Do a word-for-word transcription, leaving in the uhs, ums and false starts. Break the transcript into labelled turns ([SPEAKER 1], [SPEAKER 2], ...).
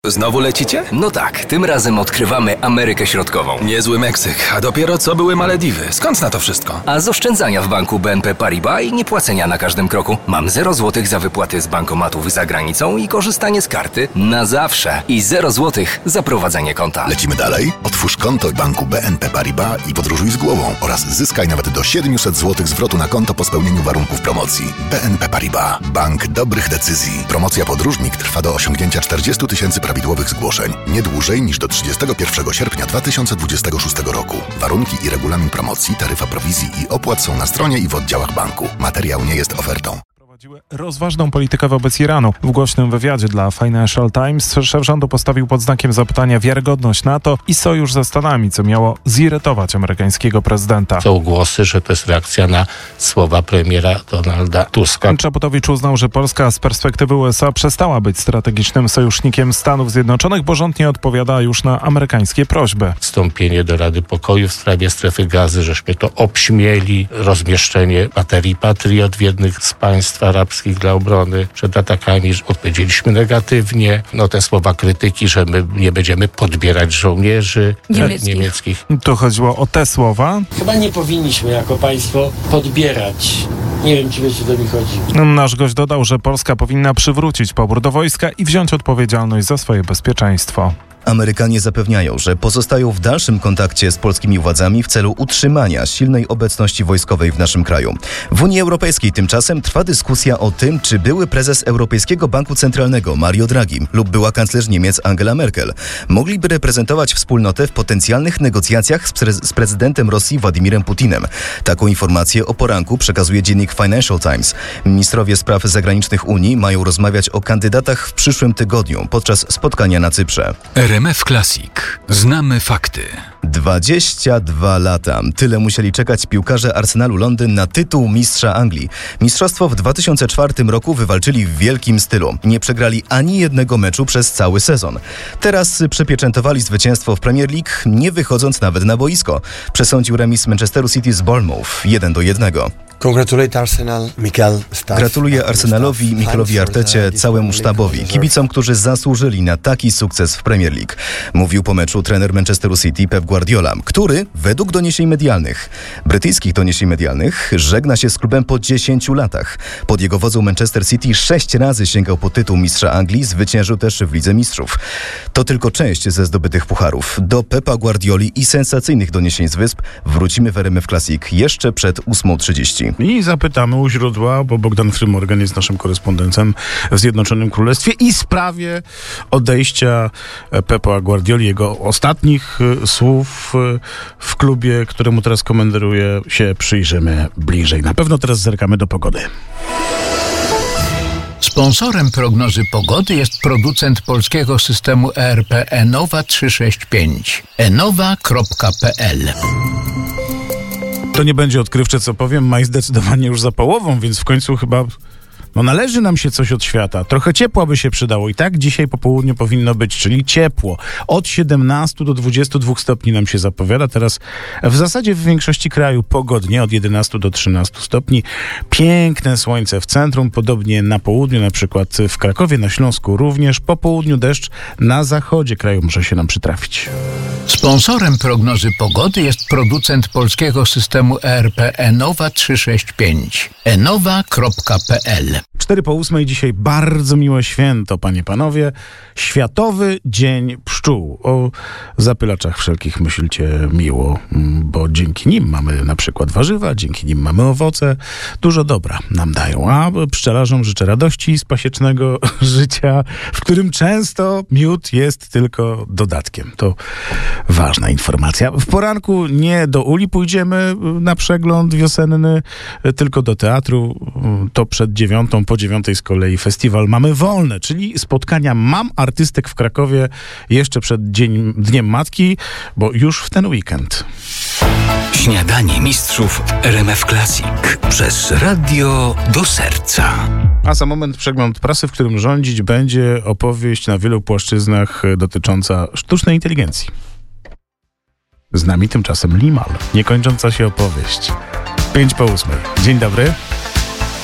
[SPEAKER 1] Znowu lecicie?
[SPEAKER 2] No tak, tym razem odkrywamy Amerykę Środkową.
[SPEAKER 1] Niezły Meksyk, a dopiero co były Malediwy. Skąd na to wszystko?
[SPEAKER 2] A z oszczędzania w banku B N P Paribas i niepłacenia na każdym kroku. Mam zero złotych za wypłaty z bankomatów za granicą i korzystanie z karty na zawsze. I zero złotych za prowadzenie konta.
[SPEAKER 3] Lecimy dalej? Otwórz konto w banku B N P Paribas i podróżuj z głową oraz zyskaj nawet do siedemset złotych zwrotu na konto po spełnieniu warunków promocji. B N P Paribas. Bank dobrych decyzji. Promocja Podróżnik trwa do osiągnięcia czterdzieści tysięcy prawidłowych zgłoszeń. Nie dłużej niż do trzydziestego pierwszego sierpnia dwa tysiące dwudziestego szóstego roku. Warunki i regulamin promocji, taryfa prowizji i opłat są na stronie i w oddziałach banku. Materiał nie jest ofertą.
[SPEAKER 4] Rozważną politykę wobec Iranu. W głośnym wywiadzie dla Financial Times szef rządu postawił pod znakiem zapytania wiarygodność NATO i sojusz ze Stanami, co miało zirytować amerykańskiego prezydenta.
[SPEAKER 5] Są głosy, że to jest reakcja na słowa premiera Donalda Tuska.
[SPEAKER 4] Czaputowicz uznał, że Polska z perspektywy U S A przestała być strategicznym sojusznikiem Stanów Zjednoczonych, bo rząd nie odpowiada już na amerykańskie prośby.
[SPEAKER 5] Wstąpienie do Rady Pokoju w sprawie strefy gazy, żeśmy to obśmieli, rozmieszczenie baterii Patriot w jednych z państw arabskich dla obrony przed atakami, odpowiedzieliśmy negatywnie. No te słowa krytyki, że my nie będziemy podbierać żołnierzy niemieckich. niemieckich.
[SPEAKER 4] Tu chodziło o te słowa.
[SPEAKER 6] Chyba nie powinniśmy jako państwo podbierać. Nie wiem, czy wiecie, o co mi chodzi.
[SPEAKER 4] Nasz gość dodał, że Polska powinna przywrócić pobór do wojska i wziąć odpowiedzialność za swoje bezpieczeństwo.
[SPEAKER 7] Amerykanie zapewniają, że pozostają w dalszym kontakcie z polskimi władzami w celu utrzymania silnej obecności wojskowej w naszym kraju. W Unii Europejskiej tymczasem trwa dyskusja o tym, czy były prezes Europejskiego Banku Centralnego Mario Draghi lub była kanclerz Niemiec Angela Merkel mogliby reprezentować wspólnotę w potencjalnych negocjacjach z, pre- z prezydentem Rosji Władimirem Putinem. Taką informację o poranku przekazuje dziennik Financial Times. Ministrowie spraw zagranicznych Unii mają rozmawiać o kandydatach w przyszłym tygodniu podczas spotkania na Cyprze.
[SPEAKER 8] R M F Classic. Znamy fakty.
[SPEAKER 7] dwadzieścia dwa lata. Tyle musieli czekać piłkarze Arsenalu Londyn na tytuł mistrza Anglii. Mistrzostwo w dwa tysiące czwartym roku wywalczyli w wielkim stylu. Nie przegrali ani jednego meczu przez cały sezon. Teraz przypieczętowali zwycięstwo w Premier League, nie wychodząc nawet na boisko. Przesądził remis Manchesteru City z Bournemouth jeden do jednego. Gratuluję Arsenalowi, Mikelowi Artecie, całemu sztabowi, kibicom, którzy zasłużyli na taki sukces w Premier League. Mówił po meczu trener Manchesteru City Pep Guardiola, który według doniesień medialnych, brytyjskich doniesień medialnych, żegna się z klubem po dziesięciu latach. Pod jego wodzą Manchester City sześć razy sięgał po tytuł mistrza Anglii, zwyciężył też w Lidze Mistrzów. To tylko część ze zdobytych pucharów. Do Pepa Guardioli i sensacyjnych doniesień z Wysp wrócimy w R M F Classic jeszcze przed ósma trzydzieści.
[SPEAKER 4] I zapytamy u źródła, bo Bogdan Frymorgan jest naszym korespondentem w Zjednoczonym Królestwie i sprawie odejścia Pepa Guardioli, jego ostatnich słów w klubie, któremu teraz komenderuje, się przyjrzymy bliżej. Na pewno teraz zerkamy do pogody.
[SPEAKER 8] Sponsorem prognozy pogody jest producent polskiego systemu E R P Enowa trzysta sześćdziesiąt pięć. enowa kropka p l.
[SPEAKER 4] To nie będzie odkrywcze, co powiem. Maj zdecydowanie już za połową, więc w końcu chyba no należy nam się coś od świata. Trochę ciepła by się przydało i tak dzisiaj po południu powinno być, czyli ciepło. Od siedemnastu do dwudziestu dwóch stopni nam się zapowiada. Teraz w zasadzie w większości kraju pogodnie od jedenastu do trzynastu stopni. Piękne słońce w centrum, podobnie na południu, na przykład w Krakowie, na Śląsku również. Po południu deszcz na zachodzie kraju może się nam przytrafić.
[SPEAKER 8] Sponsorem prognozy pogody jest producent polskiego systemu E R P Enowa trzysta sześćdziesiąt pięć. enowa kropka p l.
[SPEAKER 4] Cztery po ósmej dzisiaj bardzo miłe święto, panie, panowie. Światowy Dzień Pszczół. O zapylaczach wszelkich myślcie miło, bo dzięki nim mamy na przykład warzywa, dzięki nim mamy owoce. Dużo dobra nam dają. A pszczelarzom życzę radości z pasiecznego życia, w którym często miód jest tylko dodatkiem. To ważna informacja. W poranku nie do uli pójdziemy na przegląd wiosenny, tylko do teatru. To przed dziewiątą, po dziewiątej z kolei festiwal Mamy Wolne, czyli spotkania mam artystek w Krakowie jeszcze przed dzień, Dniem Matki, bo już w ten weekend.
[SPEAKER 8] Śniadanie mistrzów R M F Classic przez radio do serca.
[SPEAKER 4] A za moment przegląd prasy, w którym rządzić będzie opowieść na wielu płaszczyznach dotycząca sztucznej inteligencji. Z nami tymczasem Limal, niekończąca się opowieść. Pięć po ósmej. Dzień dobry.